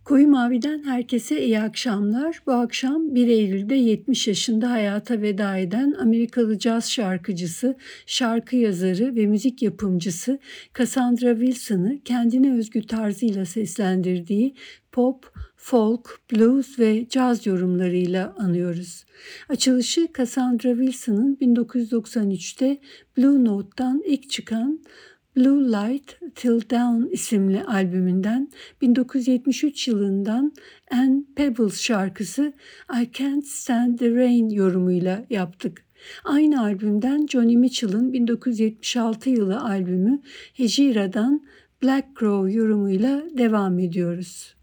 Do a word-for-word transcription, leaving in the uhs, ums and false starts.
Koyu Mavi'den herkese iyi akşamlar. Bu akşam bir Eylül'de yetmiş yaşında hayata veda eden Amerikalı caz şarkıcısı, şarkı yazarı ve müzik yapımcısı Cassandra Wilson'ı kendine özgü tarzıyla seslendirdiği pop, folk, blues ve caz yorumlarıyla anıyoruz. Açılışı Cassandra Wilson'ın bin dokuz yüz doksan üçte Blue Note'dan ilk çıkan Blue Light Till Dawn isimli albümünden bin dokuz yüz yetmiş üç yılından Ann Peebles şarkısı I Can't Stand the Rain yorumuyla yaptık. Aynı albümden Joni Mitchell'ın bin dokuz yüz yetmiş altı yılı albümü Hejira'dan Black Crow yorumuyla devam ediyoruz.